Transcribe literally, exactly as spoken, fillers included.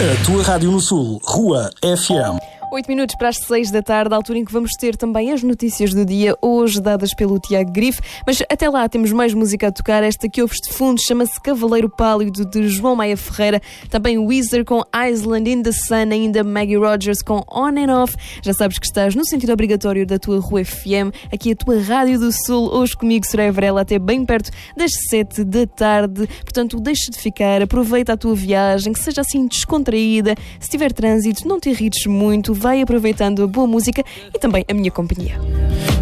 A tua rádio no Sul, Rua F M. Oito minutos para as seis da tarde, a altura em que vamos ter também as notícias do dia, hoje dadas pelo Tiago Grife. Mas até lá temos mais música a tocar. Esta que ouves de fundo chama-se Cavaleiro Pálido, de João Maia Ferreira. Também Weezer com Island in the Sun, ainda Maggie Rogers com On and Off. Já sabes que estás no sentido obrigatório da tua Rua F M, aqui a tua Rádio do Sul. Hoje comigo, Soraya Varela, até bem perto das sete da tarde. Portanto, deixa de ficar, aproveita a tua viagem, que seja assim descontraída. Se tiver trânsito, não te irrites muito. Vai aproveitando a boa música e também a minha companhia.